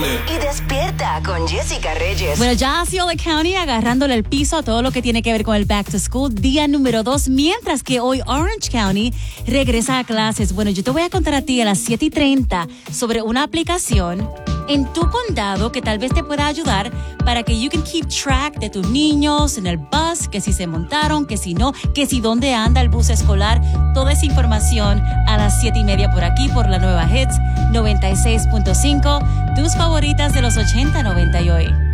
Y despierta con Jessica Reyes. Bueno, ya Osceola County agarrándole el piso a todo lo que tiene que ver con el Back to School, día número 2, mientras que hoy Orange County regresa a clases. Bueno, yo te voy a contar a ti a las 7:30 sobre una aplicación en tu condado que tal vez te pueda ayudar para que you can keep track de tus niños en el bus, que si se montaron, que si no, que si dónde anda el bus escolar. Toda esa información a las 7:30 por aquí, por la nueva Hits 96.5, tus favoritas de los 80, 90 y hoy.